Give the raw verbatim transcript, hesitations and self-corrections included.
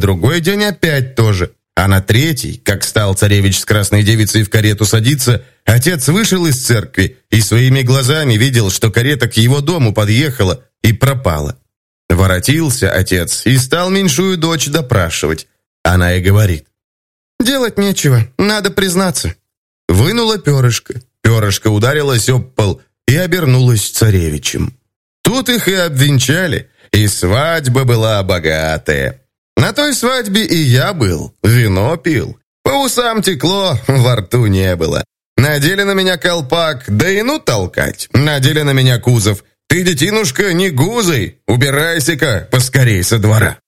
другой день опять тоже. А на третий, как стал царевич с красной девицей в карету садиться, отец вышел из церкви и своими глазами видел, что карета к его дому подъехала и пропала. Воротился отец и стал меньшую дочь допрашивать. Она и говорит: «Делать нечего, надо признаться». Вынула перышко. Перышко ударилось об пол и обернулось царевичем. Тут их и обвенчали, и свадьба была богатая. На той свадьбе и я был, вино пил. По усам текло, во рту не было. Надели на меня колпак, да и ну толкать. Надели на меня кузов. Ты, детинушка, не гузой, убирайся-ка поскорей со двора.